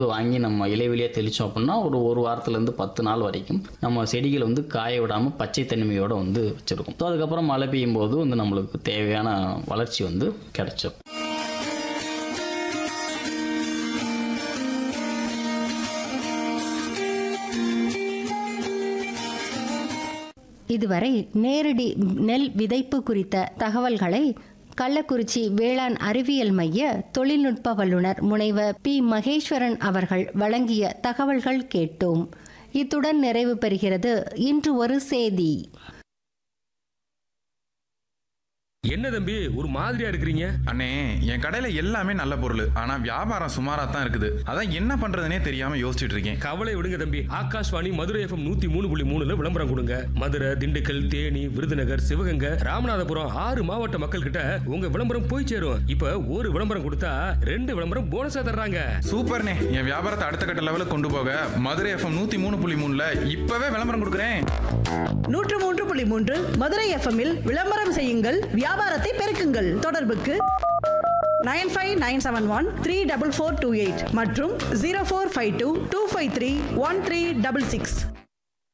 வாங்கி நம்ம இலைவெளியாக தெளித்தோம் அப்படின்னா ஒரு வாரத்துலேருந்து 10 நாள் வரைக்கும் நம்ம செடிகள் காய விடாமல் பச்சை தன்மையோடு வச்சுருக்கும். ஸோ அதுக்கப்புறம் மழை பெய்யும் போது நம்மளுக்கு தேவையான வளர்ச்சி கிடைச்சிடும். இதுவரை நேரடி நெல் விதைப்பு குறித்த தகவல்களை கள்ளக்குறிச்சி வேளாண் அறிவியல் மைய தொழில்நுட்ப வல்லுநர் முனைவர் பி. மகேஸ்வரன் அவர்கள் வழங்கிய தகவல்கள் கேட்டோம். இத்துடன் நிறைவு பெறுகிறது இன்று ஒரு செய்தி. என்ன தம்பி ஒரு மாதிரியா இருக்கிறீங்க? அண்ணே, என் கடையில எல்லாமே நல்ல பொருள், ஆனா வியாபாரம் சுமாரா தான் இருக்குது. அதான் என்ன பண்றதுனே தெரியாம யோசிச்சுட்டு இருக்கேன். கவலை விடுங்க தம்பி, ஆகாஷ்வாணி மதுரை FM 103.3 விளம்பரம் கொடுங்க. மதுரை, திண்டுக்கல், தேனி, விருதுநகர், சிவகங்கை, ராமநாதபுரம் 6 மாவட்ட மக்கள் கிட்ட உங்க விளம்பரம் போய் சேரும். இப்ப ஒரு விளம்பரம் கொடுத்தா 2 விளம்பரம் போனஸா தர்றாங்க. சூப்பர்ண்ணே, என் வியாபாரத்தை அடுத்த கட்ட லெவலுக்கு கொண்டு போக மதுரை FM 103.3 இப்பவே விளம்பரம் கொடுக்குறேன். 103.3 மதுரை எஃப்எம்மில் விளம்பரம் செய்யுங்கள், வியாபாரத்தை பெருக்குங்கள். தொடர்புக்கு 9597134428 மற்றும் 0452253136.